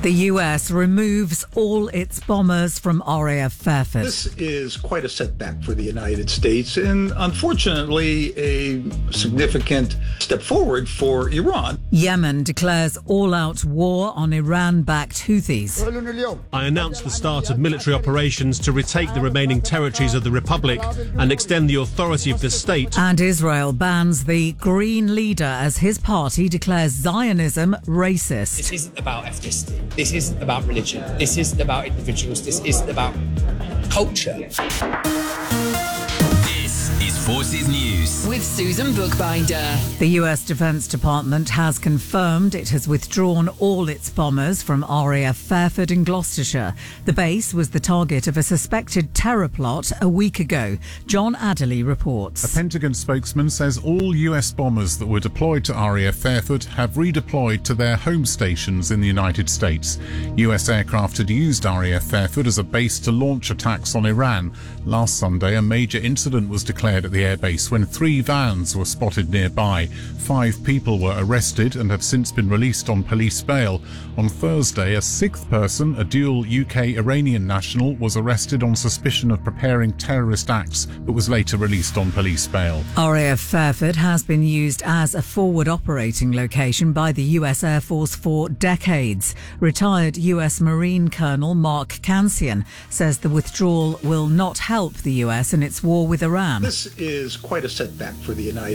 The US removes all its bombers from RAF Fairford. This is quite a setback for the United States and, unfortunately, a significant step forward for Iran. Yemen declares all-out war on Iran-backed Houthis. I announced the start of military operations to retake the remaining territories of the Republic and extend the authority of the state. And Israel bans the Green Leader as his party declares Zionism racist. This isn't about ethnicity. This isn't about religion. This isn't about individuals. This isn't about culture. This is Forces News with Susan Bookbinder. The US Defense Department has confirmed it has withdrawn all its bombers from RAF Fairford in Gloucestershire. The base was the target of a suspected terror plot a week ago. John Adderley reports. A Pentagon spokesman says all US bombers that were deployed to RAF Fairford have redeployed to their home stations in the United States. US aircraft had used RAF Fairford as a base to launch attacks on Iran. Last Sunday, a major incident was declared at the airbase when 3 vans were spotted nearby. 5 people were arrested and have since been released on police bail. On Thursday, a 6th person, a dual UK-Iranian national, was arrested on suspicion of preparing terrorist acts but was later released on police bail. RAF Fairford has been used as a forward operating location by the US Air Force for decades. Retired US Marine Colonel Mark Kansian says the withdrawal will not help the US in its war with Iran. This is quite a setback for the United